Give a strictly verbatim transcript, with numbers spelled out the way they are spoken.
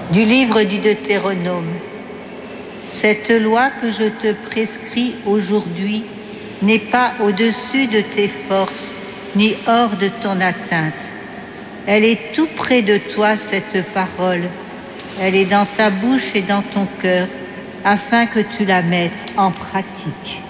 Du livre du Deutéronome. Cette loi que je te prescris aujourd'hui n'est pas au-dessus de tes forces, ni hors de ton atteinte. Elle est tout près de toi, cette parole. Elle est dans ta bouche et dans ton cœur, afin que tu la mettes en pratique.